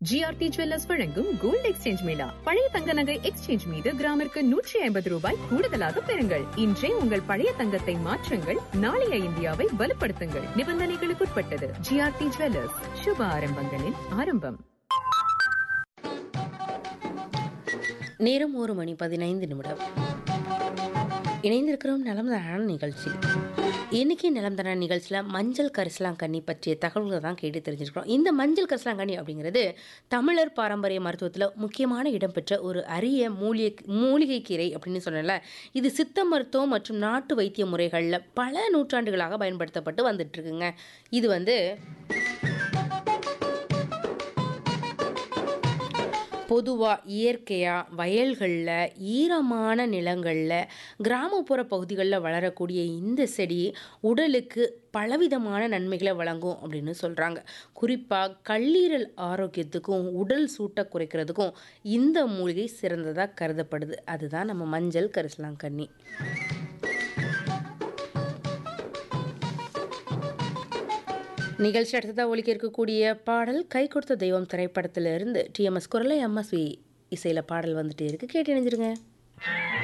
GRT jewellers வழங்கும் gold exchange Mela. பழைய தங்க நகை எக்ஸ்சேஞ்ச் மீது கிராமிற்கு 150 ரூபாய் கூடுதலாக பெறுங்கள். இன்றே உங்கள் பழைய தங்கத்தை மாற்றுங்கள். நாளைய இந்தியாவை வலுப்படுத்துங்கள். நிபந்தனைகளுக்குட்பட்டது. ஜிஆர்டி ஜுவல்லர்ஸ், சுப ஆரம்பங்களின் ஆரம்பம். நேரம் 1:15 இணைந்திருக்கிறோம் நலம் தான நிகழ்ச்சி. இன்னைக்கு நிலம் தான நிகழ்ச்சியில் மஞ்சள் கரிசலாங்கண்ணி பற்றிய தகவல்களை தான் கேட்டு தெரிஞ்சிருக்கிறோம். இந்த மஞ்சள் கரிசலாங்கண்ணி அப்படிங்கிறது தமிழர் பாரம்பரிய மருத்துவத்தில் முக்கியமான இடம்பெற்ற ஒரு அரிய மூலிகை கீரை அப்படின்னு சொன்னல. இது சித்த மருத்துவம் மற்றும் நாட்டு வைத்திய முறைகளில் பல நூற்றாண்டுகளாக பயன்படுத்தப்பட்டு வந்துட்டு இருக்குங்க. இது பொதுவாக இயற்கையாக வயல்களில் ஈரமான நிலங்களில் கிராமப்புற பகுதிகளில் வளரக்கூடிய இந்த செடி உடலுக்கு பலவிதமான நன்மைகளை வழங்கும் அப்படின்னு சொல்கிறாங்க. குறிப்பாக கல்லீரல் ஆரோக்கியத்துக்கும் உடல் சூட்டை குறைக்கிறதுக்கும் இந்த மூலிகை சிறந்ததாக கருதப்படுது. அதுதான் நம்ம மஞ்சள் கரிசலாங்கண்ணி. நிகழ்ச்சி அடுத்ததாக ஒலிக்க இருக்கக்கூடிய பாடல் கை கொடுத்த தெய்வம் திரைப்படத்திலிருந்து டிஎம்எஸ் குரலை எம்எஸ்வி இசையில் பாடல் வந்துட்டே இருக்கு. கேட்டு இணைஞ்சிருங்க.